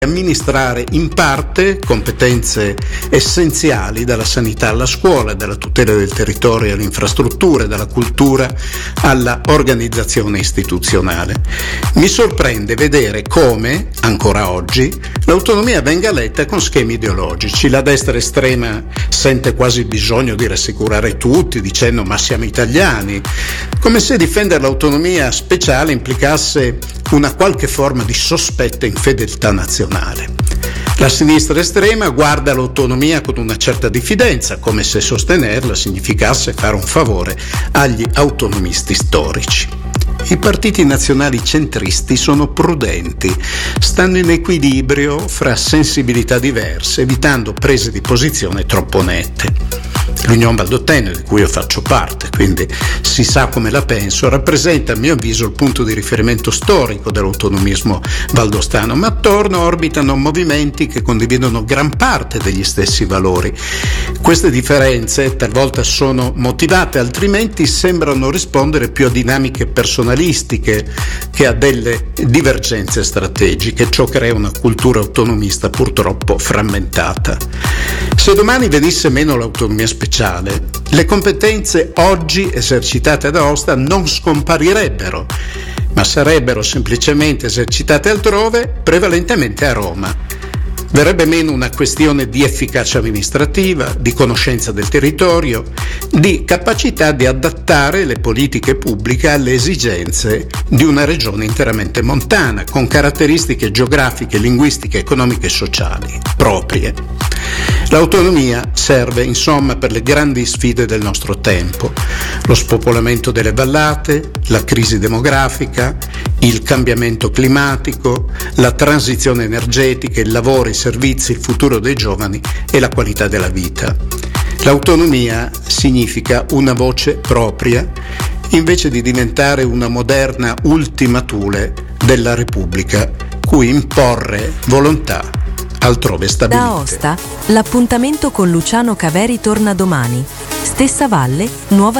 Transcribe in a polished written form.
amministrare in parte competenze essenziali, dalla sanità alla scuola, dalla tutela del territorio alle infrastrutture, dalla cultura alla organizzazione istituzionale. Mi sorprende vedere come, ancora oggi, l'autonomia venga letta con schemi ideologici. La destra estrema sente quasi il bisogno di rassicurare tutti dicendo ma siamo italiani, come se difendere l'autonomia speciale implicasse una qualche forma di sospetta infedeltà nazionale. La sinistra estrema guarda l'autonomia con una certa diffidenza, come se sostenerla significasse fare un favore agli autonomisti storici. I partiti nazionali centristi sono prudenti, stanno in equilibrio fra sensibilità diverse, evitando prese di posizione troppo nette. L'Unione Valdostana, di cui io faccio parte, quindi si sa come la penso, rappresenta a mio avviso il punto di riferimento storico dell'autonomismo valdostano, ma attorno orbitano movimenti che condividono gran parte degli stessi valori. Queste differenze talvolta sono motivate, altrimenti sembrano rispondere più a dinamiche personalistiche che a delle divergenze strategiche. Ciò crea una cultura autonomista purtroppo frammentata. Se domani venisse meno l'autonomia speciale, le competenze oggi esercitate ad Aosta non scomparirebbero, ma sarebbero semplicemente esercitate altrove, prevalentemente a Roma. Verrebbe meno una questione di efficacia amministrativa, di conoscenza del territorio, di capacità di adattare le politiche pubbliche alle esigenze di una regione interamente montana, con caratteristiche geografiche, linguistiche, economiche e sociali proprie. L'autonomia serve insomma per le grandi sfide del nostro tempo: lo spopolamento delle vallate, la crisi demografica, il cambiamento climatico, la transizione energetica, il lavoro, i servizi, il futuro dei giovani e la qualità della vita. L'autonomia significa una voce propria invece di diventare una moderna ultima thule della Repubblica, cui imporre volontà altrove stabilite. Da Aosta, l'appuntamento con Luciano Caveri torna domani. Stessa valle, nuova